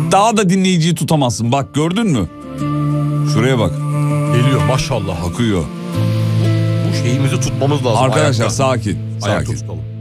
Daha da dinleyiciyi tutamazsın. Bak gördün mü? Şuraya bak. Geliyor maşallah. Akıyor. Bu şeyimizi tutmamız lazım. Arkadaşlar ayakta. sakin. Ayakta Sakin. tutalım.